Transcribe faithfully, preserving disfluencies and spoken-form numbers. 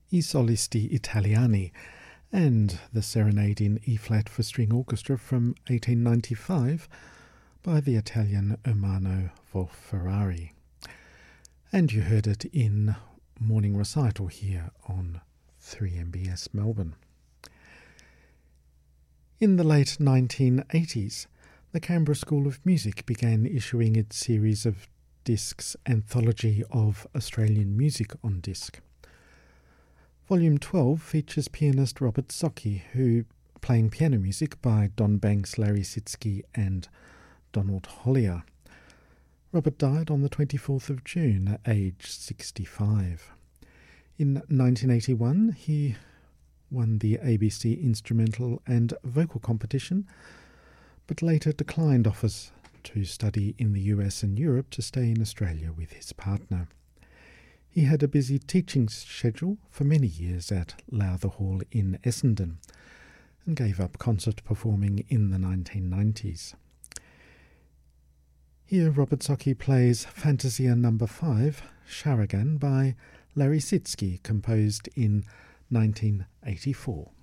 I Solisti Italiani, and the Serenade in E-flat for string orchestra from eighteen ninety-five by the Italian Ermanno Wolf-Ferrari. And you heard it in morning recital here on three M B S Melbourne. In the late nineteen eighties, the Canberra School of Music began issuing its series of discs Anthology of Australian Music on Disc. Volume twelve features pianist Robert Zocchi, who, playing piano music by Don Banks, Larry Sitzky and Donald Hollier. Robert died on the twenty-fourth of June, aged sixty-five. In nineteen eighty-one, he won the A B C Instrumental and Vocal Competition, but later declined offers to study in the U S and Europe to stay in Australia with his partner. He had a busy teaching schedule for many years at Lowther Hall in Essendon and gave up concert performing in the nineteen nineties. Here Robert Zocchi plays Fantasia number five, Sharagan by Larry Sitzky, composed in nineteen eighty-four.